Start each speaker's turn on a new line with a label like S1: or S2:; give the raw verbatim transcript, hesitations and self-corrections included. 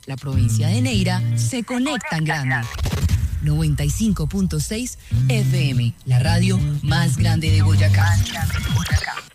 S1: la provincia de Neira se conecta en grande. noventa y cinco punto seis F M, la radio más grande de Boyacá.